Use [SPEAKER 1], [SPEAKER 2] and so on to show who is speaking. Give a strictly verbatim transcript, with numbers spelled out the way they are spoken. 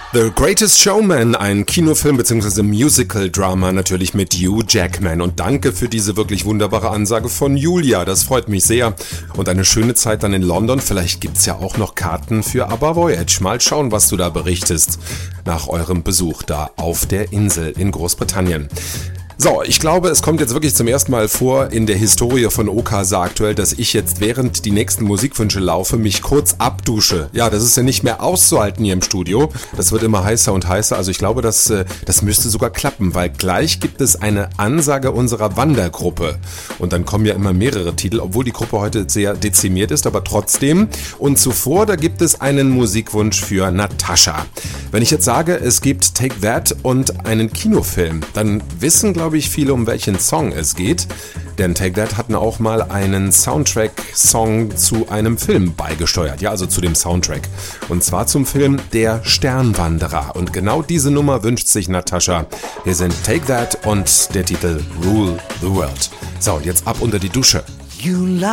[SPEAKER 1] The Greatest Showman, ein Kinofilm bzw. Musical-Drama natürlich mit Hugh Jackman. Und danke für diese wirklich wunderbare Ansage von Julia, das freut mich sehr. Und eine schöne Zeit dann in London, vielleicht gibt's ja auch noch Karten für ABBA Voyage. Mal schauen, was du da berichtest nach eurem Besuch da auf der Insel in Großbritannien. So, ich glaube, es kommt jetzt wirklich zum ersten Mal vor in der Historie von Okasa aktuell, dass ich jetzt während die nächsten Musikwünsche laufe, mich kurz abdusche. Ja, das ist ja nicht mehr auszuhalten hier im Studio. Das wird immer heißer und heißer. Also ich glaube, das, das müsste sogar klappen, weil gleich gibt es eine Ansage unserer Wandergruppe. Und dann kommen ja immer mehrere Titel, obwohl die Gruppe heute sehr dezimiert ist, aber trotzdem. Und zuvor, da gibt es einen Musikwunsch für Natascha. Wenn ich jetzt sage, es gibt Take That und einen Kinofilm, dann wissen, glaube ich, viele, um welchen Song es geht. Denn Take That hatten auch mal einen Soundtrack-Song zu einem Film beigesteuert. Ja, also zu dem Soundtrack. Und zwar zum Film Der Sternwanderer. Und genau diese Nummer wünscht sich Natascha. Wir sind Take That und der Titel Rule the World. So, jetzt ab unter die Dusche.
[SPEAKER 2] You